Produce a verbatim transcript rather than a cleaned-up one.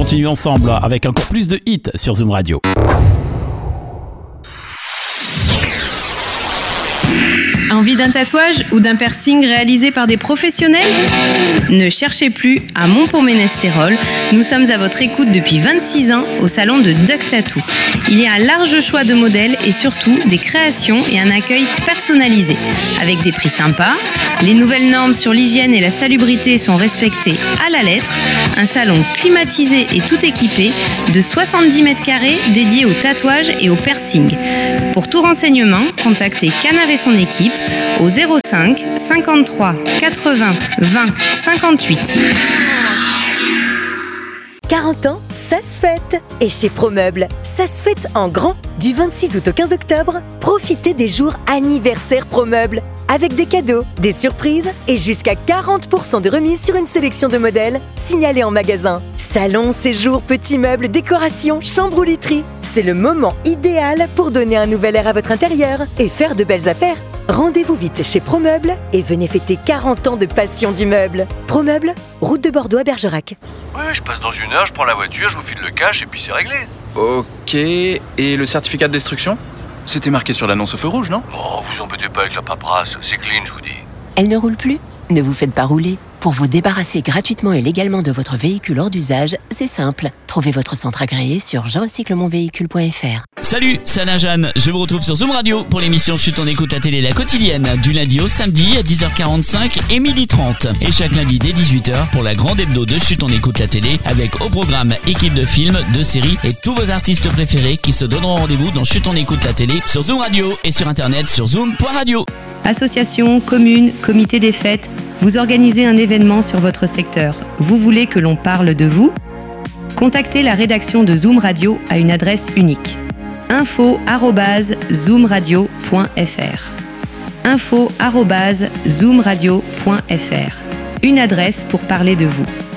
continue ensemble avec encore plus de hits sur Zoom Radio. Envie d'un tatouage ou d'un piercing réalisé par des professionnels ? Ne cherchez plus à Montpont-Ménestérol. Nous sommes à votre écoute depuis vingt-six ans au salon de Duck Tattoo. Il y a un large choix de modèles et surtout des créations et un accueil personnalisé. Avec des prix sympas, les nouvelles normes sur l'hygiène et la salubrité sont respectées à la lettre. Un salon climatisé et tout équipé de soixante-dix mètres carrés dédié au tatouage et au piercing. Pour tout renseignement, contactez Canard et son équipe au zéro cinq cinquante-trois quatre-vingts vingt cinquante-huit. quarante ans, ça se fête. Et chez ProMeubles, ça se fête en grand. Du vingt-six août au quinze octobre, profitez des jours anniversaires ProMeubles. Avec des cadeaux, des surprises et jusqu'à quarante pour cent de remise sur une sélection de modèles signalés en magasin. Salon, séjour, petits meubles, décoration, chambre ou literie. C'est le moment idéal pour donner un nouvel air à votre intérieur et faire de belles affaires. Rendez-vous vite chez ProMeubles et venez fêter quarante ans de passion du meuble. ProMeubles, route de Bordeaux à Bergerac. Ouais, je passe dans une heure, je prends la voiture, je vous file le cash et puis c'est réglé. Ok, et le certificat de destruction ? C'était marqué sur l'annonce au feu rouge, non ? Oh, vous embêtez pas avec la paperasse, c'est clean, je vous dis. Elle ne roule plus ? Ne vous faites pas rouler. Pour vous débarrasser gratuitement et légalement de votre véhicule hors d'usage, c'est simple. Trouvez votre centre agréé sur je recycle mon véhicule point f r. Salut, c'est Alain Jeanne. Je vous retrouve sur Zoom Radio pour l'émission Chut on écoute la télé, la quotidienne, du lundi au samedi à dix heures quarante-cinq et midi trente. Et chaque lundi dès dix-huit heures pour la grande hebdo de Chut on écoute la télé avec au programme équipe de films, de séries et tous vos artistes préférés qui se donneront rendez-vous dans Chut on écoute la télé sur Zoom Radio et sur internet sur zoom point radio. Associations, communes, comités des fêtes, vous organisez un événement sur votre secteur. Vous voulez que l'on parle de vous ? Contactez la rédaction de Zoom Radio à une adresse unique. info arobase zoom radio point f r. info arobase zoom radio point f r. Une adresse pour parler de vous.